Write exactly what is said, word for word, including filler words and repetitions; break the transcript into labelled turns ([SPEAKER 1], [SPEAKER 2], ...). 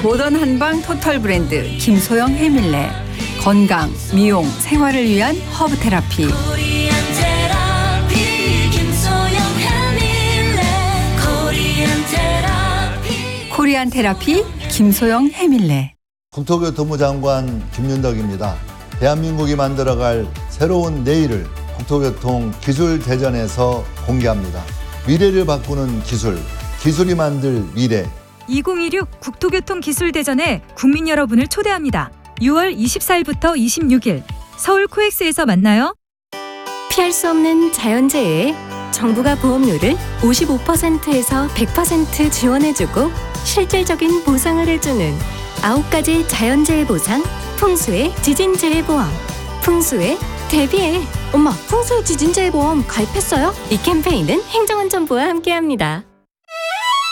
[SPEAKER 1] 모던 한방 토털 브랜드 김소영 해밀레. 건강, 미용, 생활을 위한 허브 테라피. 코리안 테라피 김소영 해밀레.
[SPEAKER 2] 국토교통부 장관 김윤덕입니다. 대한민국이 만들어갈 새로운 내일을 국토교통 기술대전에서 공개합니다. 미래를 바꾸는 기술, 기술이 만들 미래.
[SPEAKER 3] 이천이십육 국토교통기술대전에 국민 여러분을 초대합니다. 유월 이십사일부터 이십육일 서울 코엑스에서 만나요.
[SPEAKER 4] 피할 수 없는 자연재해에 정부가 보험료를 오십오 퍼센트에서 백 퍼센트 지원해주고 실질적인 보상을 해주는 아홉 가지 자연재해 보상, 풍수의 지진재해보험. 풍수에 대비해. 엄마, 풍수의 지진재해보험 가입했어요? 이 캠페인은 행정안전부와 함께합니다.